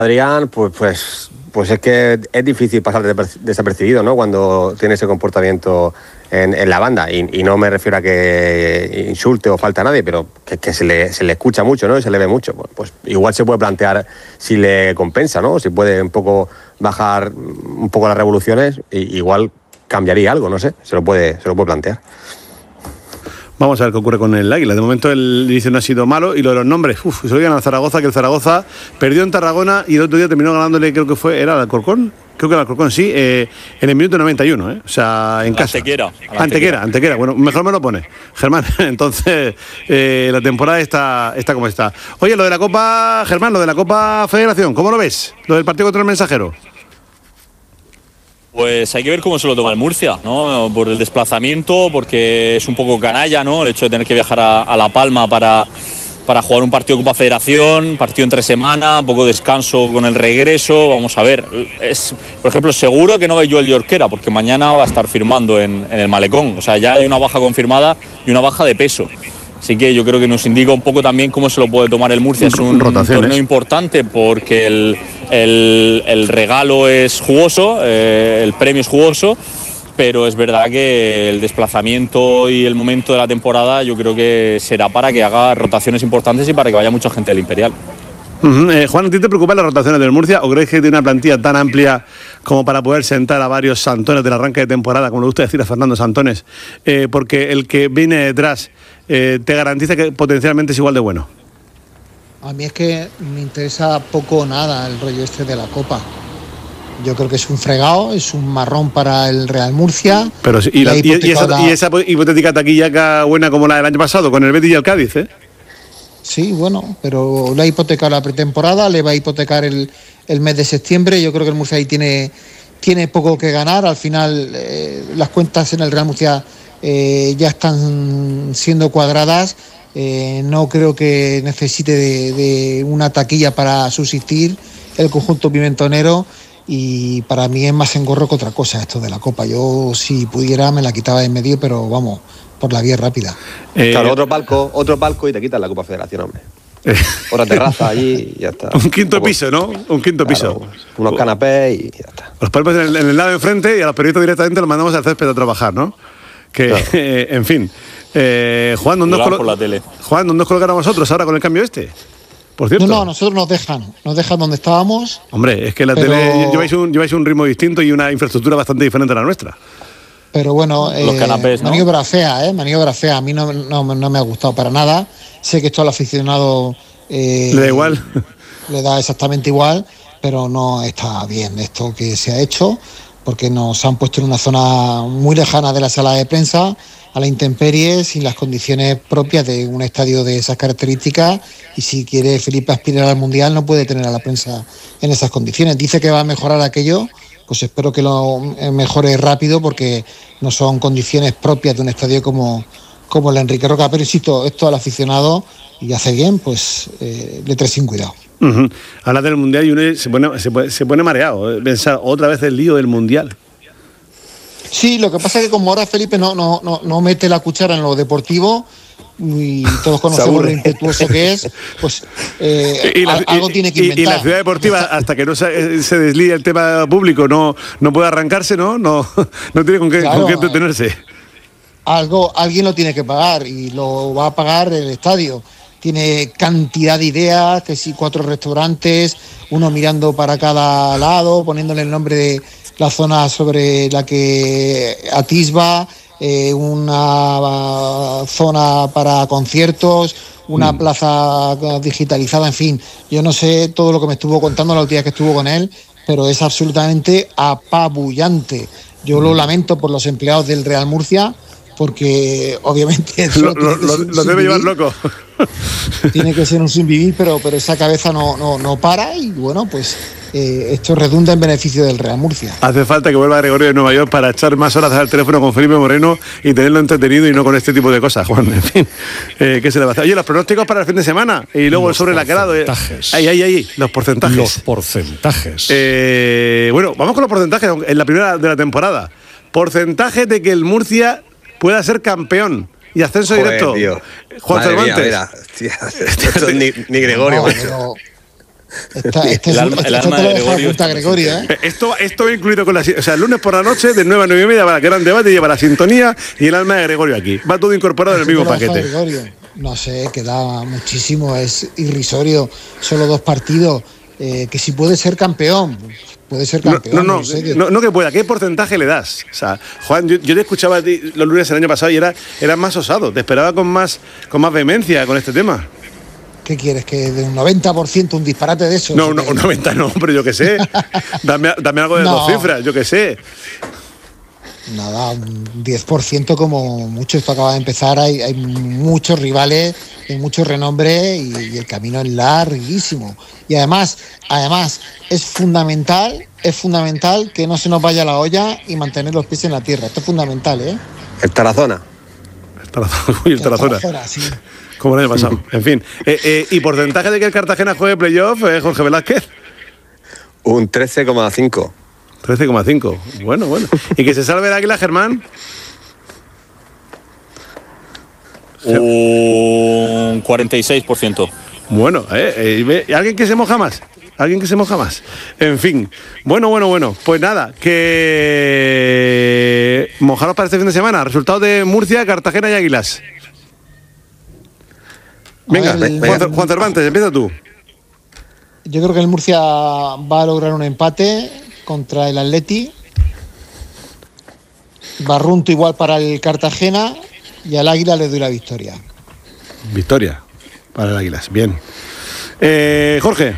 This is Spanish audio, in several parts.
Adrián, pues es que es difícil pasar desapercibido, ¿no? Cuando tiene ese comportamiento en la banda. Y no me refiero a que insulte o falte a nadie, pero que se le escucha mucho, ¿no? Y se le ve mucho. Pues igual se puede plantear si le compensa, ¿no? Si puede un poco bajar un poco las revoluciones, igual cambiaría algo, no sé. Se lo puede plantear. Vamos a ver qué ocurre con el Águila. De momento el inicio no ha sido malo y lo de los nombres, se lo digan al Zaragoza, que el Zaragoza perdió en Tarragona y el otro día terminó ganándole, creo que fue, ¿era el Alcorcón? Creo que el Alcorcón sí, en el minuto 91, o sea, en casa. Antequera. Bueno, mejor me lo pone, Germán. Entonces, la temporada está como está. Oye, lo de la Copa, Germán, lo de la Copa Federación, ¿cómo lo ves? Lo del partido contra el Mensajero. Pues hay que ver cómo se lo toma el Murcia, ¿no? Por el desplazamiento, porque es un poco canalla, ¿no? El hecho de tener que viajar a La Palma para jugar un partido de Copa Federación, partido entre semana, poco descanso con el regreso. Vamos a ver, por ejemplo, seguro que no ve Joel Jorquera, porque mañana va a estar firmando en el Malecón. O sea, ya hay una baja confirmada y una baja de peso. Así que yo creo que nos indica un poco también cómo se lo puede tomar el Murcia. Es un torneo importante porque el regalo es jugoso, el premio es jugoso, pero es verdad que el desplazamiento y el momento de la temporada yo creo que será para que haga rotaciones importantes y para que vaya mucha gente del Imperial. Juan, ¿a ti te preocupan las rotaciones del Murcia o crees que tiene una plantilla tan amplia como para poder sentar a varios santones del arranque de temporada, como le gusta decir a Fernando Santones? Porque el que viene detrás te garantiza que potencialmente es igual de bueno. A mí es que me interesa poco o nada el rollo este de la Copa. Yo creo que es un fregado, es un marrón para el Real Murcia. Pero y esa hipotética taquillaca buena como la del año pasado con el Betis y el Cádiz, ¿eh? Sí, bueno, pero le ha hipotecado la pretemporada, le va a hipotecar el mes de septiembre. Yo creo que el Murcia ahí tiene poco que ganar. Al final las cuentas en el Real Murcia ya están siendo cuadradas. No creo que necesite de una taquilla para subsistir el conjunto pimentonero. Y para mí es más engorro que otra cosa esto de la Copa. Yo, si pudiera, me la quitaba de en medio, pero vamos, por la vía rápida. Claro, otro palco y te quitas la Copa Federación, hombre. Otra terraza allí y ya está. Un quinto piso, ¿no? Un quinto piso. Unos canapés y ya está. Los palcos en el lado de enfrente y a los periodistas directamente los mandamos al césped a trabajar, ¿no? Que, claro. En fin. Juan, ¿dónde os colocaron vosotros ahora con el cambio este? Por cierto. No, nosotros nos dejan donde estábamos. Hombre, es que la tele lleváis un ritmo distinto y una infraestructura bastante diferente a la nuestra. Pero bueno, los canapés, ¿no? maniobra fea. A mí no me ha gustado para nada. Sé que esto al aficionado le da igual. Le da exactamente igual, pero no está bien esto que se ha hecho, porque nos han puesto en una zona muy lejana de la sala de prensa, a la intemperie, sin las condiciones propias de un estadio de esas características, y si quiere Felipe aspirar al Mundial no puede tener a la prensa en esas condiciones. Dice que va a mejorar aquello, pues espero que lo mejore rápido, porque no son condiciones propias de un estadio como el Enrique Roca. Pero insisto, esto al aficionado, y hace bien, pues le trae sin cuidado. Habla del Mundial y uno se pone mareado, pensar otra vez el lío del Mundial. Sí, lo que pasa es que como ahora Felipe no mete la cuchara en lo deportivo, y todos conocemos lo impetuoso que es, pues algo tiene que inventar. Y la ciudad deportiva, hasta que no se desligue el tema público, no puede arrancarse, ¿no? No tiene con qué entretenerse. Alguien lo tiene que pagar, y lo va a pagar el estadio. Tiene cantidad de ideas, que sí, 4 restaurantes, uno mirando para cada lado, poniéndole el nombre de la zona sobre la que atisba, una zona para conciertos, una plaza digitalizada, en fin. Yo no sé todo lo que me estuvo contando la última vez que estuvo con él, pero es absolutamente apabullante. Yo lo lamento por los empleados del Real Murcia, porque obviamente lo debe llevar loco. Tiene que ser un sin vivir, pero esa cabeza no para, y bueno, pues esto redunda en beneficio del Real Murcia. Hace falta que vuelva Gregorio de Nueva York para echar más horas al teléfono con Felipe Moreno y tenerlo entretenido, y no con este tipo de cosas, Juan. En fin, ¿qué se le va a hacer? Oye, los pronósticos para el fin de semana y luego el sobre la quedado. Ahí, los porcentajes. Bueno, vamos con los porcentajes en la primera de la temporada. Porcentaje de que el Murcia pueda ser campeón y ascenso directo. Tío. Juan Cervantes. Mira, esto es ni Gregorio, macho. El alma de Gregorio. Gregorio, ¿eh? Esto va incluido con o sea, el lunes por la noche, de 9 a 9 y media, va el gran debate, lleva la sintonía y el alma de Gregorio aquí. Va todo incorporado en el mismo paquete. No sé, queda muchísimo, es irrisorio. Solo 2 partidos. Que si puede ser campeón. Puede ser campeón. No que pueda. ¿Qué porcentaje le das? O sea, Juan, yo te escuchaba a ti los lunes el año pasado y eras más osado. Te esperaba con más vehemencia con este tema. ¿Qué quieres? ¿Que de un 90% un disparate de eso? No, un 90 no, pero yo qué sé. Dame algo de 2 cifras, yo qué sé. Nada, un 10% como mucho. Esto acaba de empezar, hay muchos rivales, hay mucho renombre y el camino es larguísimo. Y además es fundamental que no se nos vaya la olla y mantener los pies en la tierra. Esto es fundamental, ¿eh? El Tarazona. El Tarazona. Sí. Como el año pasado. En fin. ¿Y porcentaje de que el Cartagena juegue playoff, Jorge Velázquez? Un 13,5. 13,5. Bueno. ¿Y que se salve el Águila, Germán? Un 46%. Bueno, ¿alguien que se moja más? En fin. Bueno. Pues nada, que mojaros para este fin de semana. Resultados de Murcia, Cartagena y Águilas. Venga, Juan Cervantes, empieza tú. Yo creo que el Murcia va a lograr un empate contra el Atleti. Barrunto igual para el Cartagena y al Águila le doy la victoria. Victoria para el Águilas, bien. Jorge.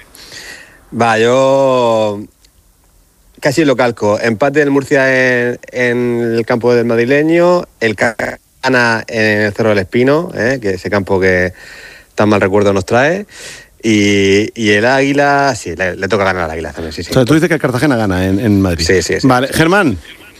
Yo casi lo calco. Empate del Murcia en el campo del madrileño, el Cartagena en el Cerro del Espino, que ese campo que tan mal recuerdo nos trae. Y el Águila, sí, le toca ganar al Águila también, sí. O sea, tú dices que el Cartagena gana en Madrid. Sí. Vale, Germán.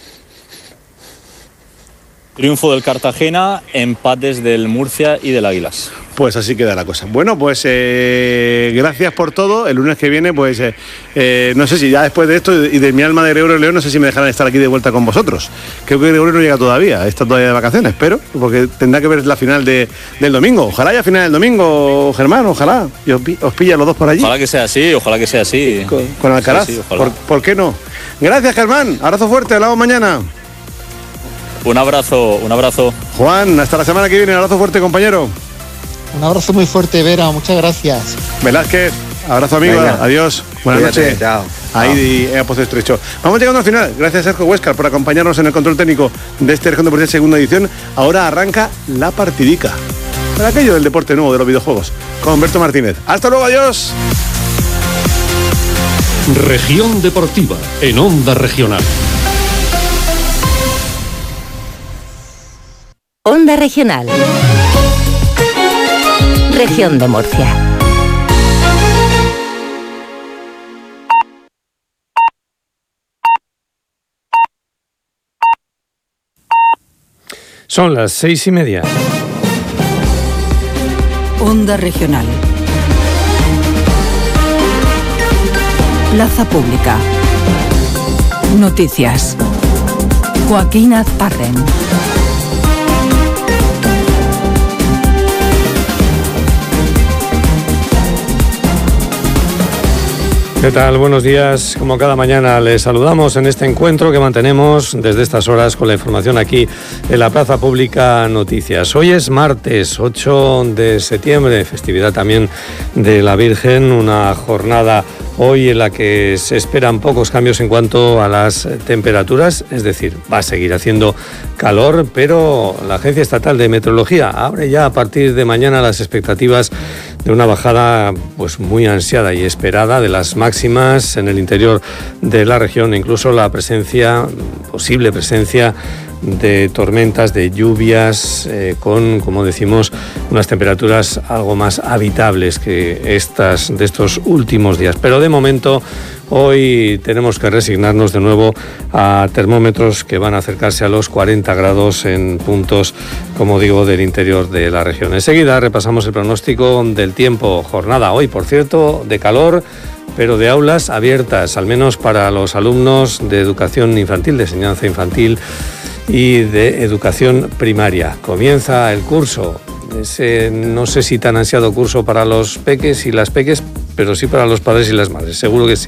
Triunfo del Cartagena, empates del Murcia y del Águilas. Pues así queda la cosa. Bueno, pues gracias por todo. El lunes que viene, pues no sé si ya después de esto y de mi alma de Gregorio León, no sé si me dejarán estar aquí de vuelta con vosotros. Creo que Gregorio no llega todavía, está todavía de vacaciones, pero porque tendrá que ver la final del domingo. Ojalá haya final del domingo, Germán, ojalá. Y os pilla los dos por allí. Ojalá que sea así. Con Alcaraz. Sí, ¿Por qué no? Gracias, Germán. Abrazo fuerte, hablamos mañana. Un abrazo. Juan, hasta la semana que viene. Abrazo fuerte, compañero. Un abrazo muy fuerte, Vera. Muchas gracias. Velázquez, abrazo, amigo. Adiós. Buenas noches. Chao. Ahí a Pozo Estrecho. Vamos llegando al final. Gracias, Sergio Huéscar, por acompañarnos en el control técnico de este Región Deportiva segunda edición. Ahora arranca la partidica. Para aquello del deporte nuevo de los videojuegos. Con Humberto Martínez. Hasta luego, adiós. Región Deportiva en Onda Regional. Onda Regional. Región de Murcia. Son las 6:30. Onda Regional. Plaza Pública. Noticias. Joaquín Azparren. ¿Qué tal? Buenos días. Como cada mañana les saludamos en este encuentro que mantenemos desde estas horas con la información aquí en la Plaza Pública Noticias. Hoy es martes 8 de septiembre, festividad también de la Virgen, una jornada hoy en la que se esperan pocos cambios en cuanto a las temperaturas, es decir, va a seguir haciendo calor, pero la Agencia Estatal de Meteorología abre ya a partir de mañana las expectativas de una bajada pues muy ansiada y esperada de las máximas en el interior de la región, incluso la posible presencia de tormentas, de lluvias, con, como decimos, unas temperaturas algo más habitables que estas de estos últimos días. Pero de momento, hoy tenemos que resignarnos de nuevo a termómetros que van a acercarse a los 40 grados en puntos, como digo, del interior de la región. Enseguida repasamos el pronóstico del tiempo. Jornada hoy, por cierto, de calor, pero de aulas abiertas, al menos para los alumnos de educación infantil, de enseñanza infantil y de educación primaria. Comienza el curso, ese no sé si tan ansiado curso para los peques y las peques, pero sí para los padres y las madres, seguro que sí.